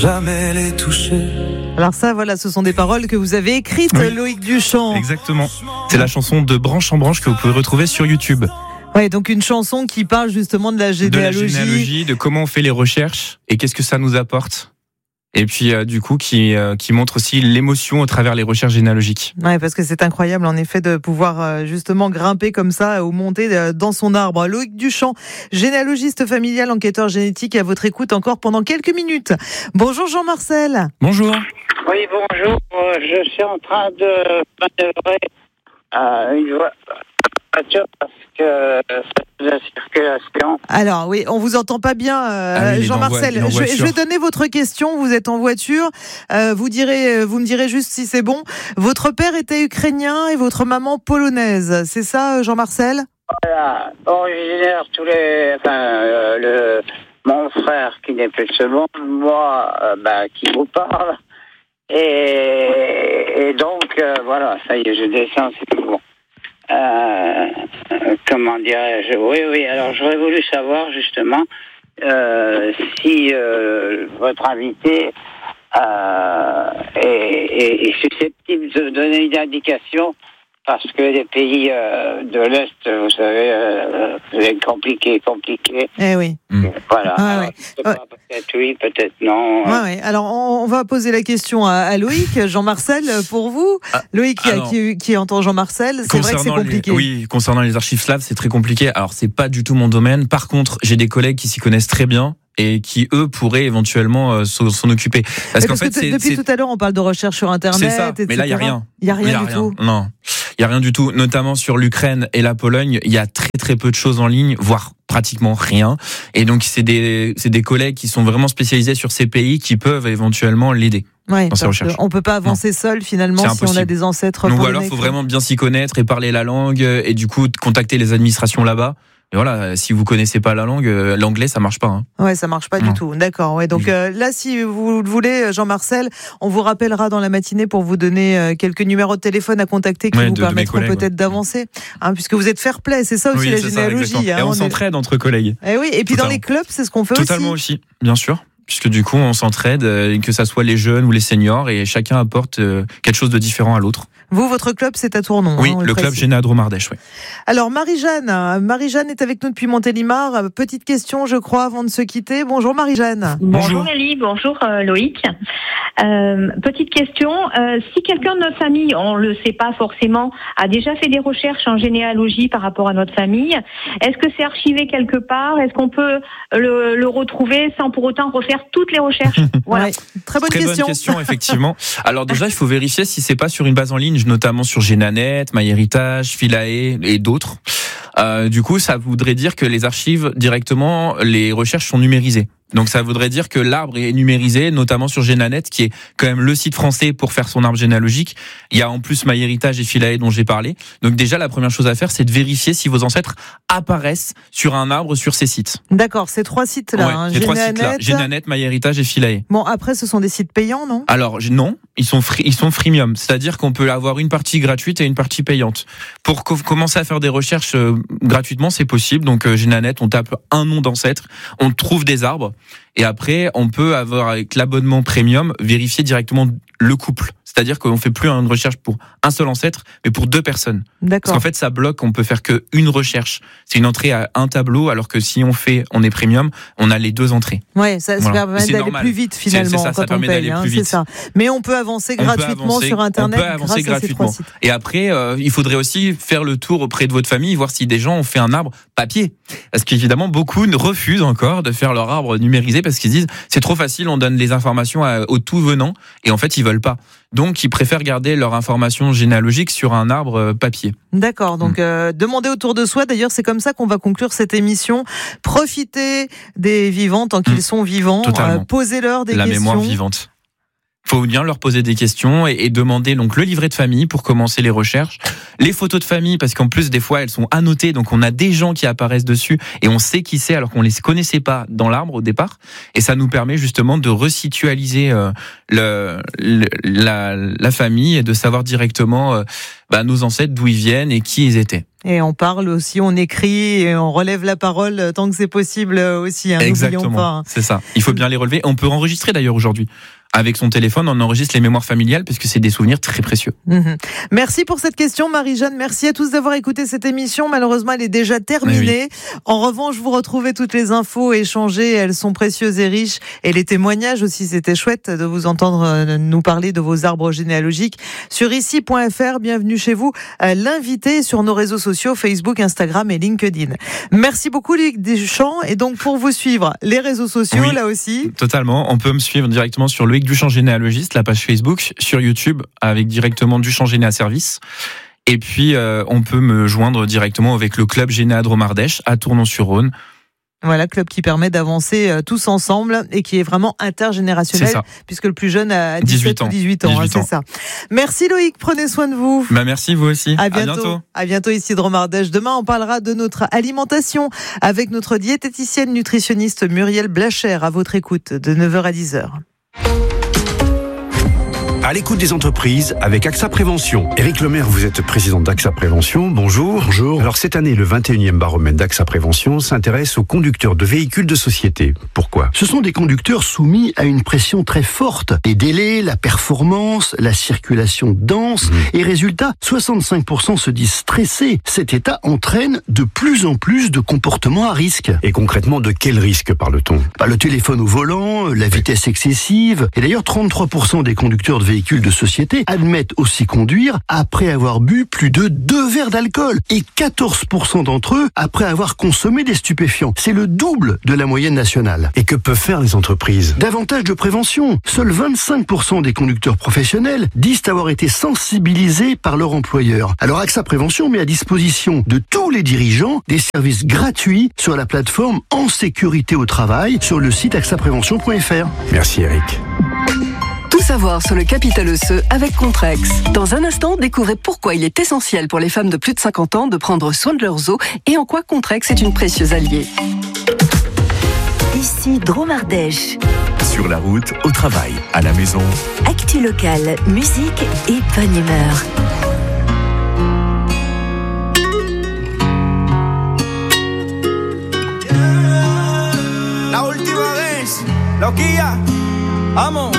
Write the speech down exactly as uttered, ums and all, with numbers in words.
Jamais les toucher. Alors ça, voilà, ce sont des paroles que vous avez écrites, oui. Loïc Duchamp. Exactement. C'est la chanson de Branche en Branche que vous pouvez retrouver sur YouTube. Ouais, donc une chanson qui parle justement de la généalogie. De la généalogie, de comment on fait les recherches et qu'est-ce que ça nous apporte. Et puis euh, du coup qui euh, qui montre aussi l'émotion au travers les recherches généalogiques. Ouais, parce que c'est incroyable en effet de pouvoir euh, justement grimper comme ça ou monter euh, dans son arbre. Loïc Duchamp, généalogiste familial, enquêteur génétique, à votre écoute encore pendant quelques minutes. Bonjour Jean-Marcel. Bonjour. Oui, bonjour. Euh, je suis en train de manœuvrer euh, une voiture parce que c'est la circulation. Alors oui, on vous entend pas bien, euh, ah oui, Jean-Marcel. Voie, je, je vais donner votre question. Vous êtes en voiture. Euh, vous direz, vous me direz juste si c'est bon. Votre père était ukrainien et votre maman polonaise. C'est ça, Jean-Marcel ? Voilà. Originaire tous les, enfin, euh, le, mon frère qui n'est plus de ce monde, moi, euh, bah, qui vous parle. Et, et donc, euh, voilà, ça y est, je descends, c'est tout bon. Euh, comment dirais-je ? Oui, oui, alors j'aurais voulu savoir justement euh, si euh, votre invité euh, est, est, est susceptible de donner une indication, parce que les pays euh, de l'Est, vous savez, euh, c'est compliqué, compliqué. Eh oui. Mmh. Voilà. Ah, alors, ouais. je sais pas, peut-être oui, peut-être non. Ouais, ouais. Alors, on, on va poser la question à, à Loïc. Jean-Marcel, pour vous, ah, Loïc qui, alors, qui, qui entend Jean-Marcel, c'est vrai que c'est compliqué. Les, oui, concernant les archives slaves, c'est très compliqué. Alors, c'est pas du tout mon domaine. Par contre, j'ai des collègues qui s'y connaissent très bien et qui, eux, pourraient éventuellement euh, s'en, s'en occuper. Parce, parce qu'en fait, que t- depuis c'est... tout à l'heure, on parle de recherche sur Internet, c'est ça, et cetera. Mais là, il n'y a rien. Il n'y a rien y a du rien. tout. Non. Il n'y a rien du tout, notamment sur l'Ukraine et la Pologne. Il y a très très peu de choses en ligne, voire pratiquement rien. Et donc, c'est des, c'est des collègues qui sont vraiment spécialisés sur ces pays qui peuvent éventuellement l'aider. Ouais, dans ses recherches. On ne peut pas avancer non. seul finalement si on a des ancêtres. Donc, ou alors, il faut vraiment bien s'y connaître et parler la langue et du coup, contacter les administrations là-bas. Et voilà, si vous connaissez pas la langue, l'anglais ça marche pas. Hein. Ouais, ça marche pas non. du tout. D'accord. Ouais. Donc euh, là, si vous le voulez, Jean-Marcel, on vous rappellera dans la matinée pour vous donner euh, quelques numéros de téléphone à contacter qui ouais, vous de, permettront de collègues, peut-être ouais. d'avoir, hein, puisque vous êtes fair-play. C'est ça aussi oui, la c'est généalogie. Ça, hein, et on, on s'entraide est... entre collègues. Et oui. Et puis Totalement. dans les clubs, c'est ce qu'on fait Totalement aussi. aussi, bien sûr. Puisque du coup, on s'entraide, que ça soit les jeunes ou les seniors, et chacun apporte quelque chose de différent à l'autre. Vous, votre club, c'est à Tournon. Oui, hein, le, le club Généadro-Mardèche, oui. Alors, Marie-Jeanne, Marie-Jeanne est avec nous depuis Montélimar. Petite question, je crois, avant de se quitter. Bonjour Marie-Jeanne. Bonjour Elie, bonjour euh, Loïc. Euh, petite question, euh, si quelqu'un de notre famille, on le sait pas forcément, a déjà fait des recherches en généalogie par rapport à notre famille, est-ce que c'est archivé quelque part ? Est-ce qu'on peut le, le retrouver sans pour autant refaire toutes les recherches ? Voilà. Ouais, très bonne très question. Bonne question, effectivement. Alors déjà, il faut vérifier si c'est pas sur une base en ligne, notamment sur Génanet, MyHéritage, Philae et d'autres. Euh, du coup, ça voudrait dire que les archives, directement, les recherches sont numérisées. Donc ça voudrait dire que l'arbre est numérisé, notamment sur Génanet, qui est quand même le site français pour faire son arbre généalogique. Il y a en plus MyHéritage et Philae dont j'ai parlé. Donc déjà, la première chose à faire, c'est de vérifier si vos ancêtres apparaissent sur un arbre sur ces sites. D'accord, ces trois sites-là. Ouais, hein, ces trois sites-là, Génanet, MyHéritage et Philae. Bon, après, ce sont des sites payants, non ? Alors non, ils sont free, ils sont freemium, c'est-à-dire qu'on peut avoir une partie gratuite et une partie payante. Pour co- commencer à faire des recherches euh, gratuitement, c'est possible. Donc euh, Génanet, on tape un nom d'ancêtre, on trouve des arbres. Et après, on peut avoir, avec l'abonnement premium, vérifier directement le couple. C'est-à-dire qu'on ne fait plus une recherche pour un seul ancêtre, mais pour deux personnes. D'accord. Parce qu'en fait, ça bloque, on peut faire qu'une recherche. C'est une entrée à un tableau, alors que si on fait, on est premium, on a les deux entrées. Ouais, ça, ça voilà. permet d'aller normal. plus vite finalement c'est, c'est ça, quand ça on permet paye. d'aller Hein, plus vite. c'est ça. Mais on peut avancer on gratuitement peut avancer, sur Internet on peut avancer grâce gratuitement. à ces trois sites. Et après, euh, il faudrait aussi faire le tour auprès de votre famille, voir si des gens ont fait un arbre papier. Parce qu'évidemment, beaucoup refusent encore de faire leur arbre numérisé parce qu'ils disent c'est trop facile, on donne les informations à, aux tout venants et en fait ils veulent pas. Donc ils préfèrent garder leur information généalogique sur un arbre papier. D'accord, donc mmh. euh, demandez autour de soi. D'ailleurs, c'est comme ça qu'on va conclure cette émission. Profitez des vivants tant qu'ils mmh. sont vivants. Euh, posez-leur des La questions. La mémoire vivante. Faut bien leur poser des questions et, et demander donc le livret de famille pour commencer les recherches, les photos de famille parce qu'en plus des fois elles sont annotées, donc on a des gens qui apparaissent dessus et on sait qui c'est alors qu'on les connaissait pas dans l'arbre au départ, et ça nous permet justement de resitualiser euh, le, le, la, la famille et de savoir directement euh, bah, nos ancêtres, d'où ils viennent et qui ils étaient. Et on parle aussi, on écrit et on relève la parole tant que c'est possible aussi. Hein, Exactement, pas, hein. C'est ça. Il faut bien les relever. On peut enregistrer d'ailleurs aujourd'hui. Avec son téléphone, on enregistre les mémoires familiales puisque c'est des souvenirs très précieux. Mmh. Merci pour cette question, Marie-Jeanne. Merci à tous d'avoir écouté cette émission. Malheureusement, elle est déjà terminée. Oui. En revanche, vous retrouvez toutes les infos échangées. Elles sont précieuses et riches. Et les témoignages aussi, c'était chouette de vous entendre nous parler de vos arbres généalogiques sur ici point f r. Bienvenue chez vous. L'invité sur nos réseaux sociaux, Facebook, Instagram et LinkedIn. Merci beaucoup, Luc Duchamp. Et donc, pour vous suivre, les réseaux sociaux, oui, là aussi. Totalement. On peut me suivre directement sur Loïc Duchamp généalogiste, la page Facebook, sur YouTube avec directement Duchamp Généa Service. Et puis euh, on peut me joindre directement avec le club Généa Dromardèche à Tournon-sur-Rhône. Voilà, club qui permet d'avancer euh, tous ensemble et qui est vraiment intergénérationnel, puisque le plus jeune a dix-sept ou dix-huit ans, dix-huit ans. Hein, c'est ça. Merci Loïc, prenez soin de vous. Bah merci vous aussi. À bientôt. À bientôt, à bientôt ici Dromardèche. Demain, on parlera de notre alimentation avec notre diététicienne nutritionniste Muriel Blacher à votre écoute de neuf heures à dix heures. À l'écoute des entreprises avec AXA Prévention. Éric Lemaire, vous êtes président d'AXA Prévention. Bonjour. Bonjour. Alors cette année, le vingt et unième baromètre d'AXA Prévention s'intéresse aux conducteurs de véhicules de société. Pourquoi ? Ce sont des conducteurs soumis à une pression très forte. Les délais, la performance, la circulation dense. Mmh. Et résultat, soixante-cinq pour cent se disent stressés. Cet état entraîne de plus en plus de comportements à risque. Et concrètement, de quel risque parle-t-on ? Bah, le téléphone au volant, la vitesse excessive. Et d'ailleurs, trente-trois pour cent des conducteurs de véhicules de société admettent aussi conduire après avoir bu plus de deux verres d'alcool et quatorze pour cent d'entre eux après avoir consommé des stupéfiants. C'est le double de la moyenne nationale. Et que peuvent faire les entreprises ? Davantage de prévention. Seuls vingt-cinq pour cent des conducteurs professionnels disent avoir été sensibilisés par leur employeur. Alors AXA Prévention met à disposition de tous les dirigeants des services gratuits sur la plateforme En Sécurité au Travail sur le site axa prévention point f r. Merci Eric. Tout savoir sur le capital osseux avec Contrex. Dans un instant, découvrez pourquoi il est essentiel pour les femmes de plus de cinquante ans de prendre soin de leurs os et en quoi Contrex est une précieuse alliée. Ici Dromardèche. Sur la route, au travail, à la maison. Actu locale, musique et bonne humeur. La última vez, Loquilla, vamos.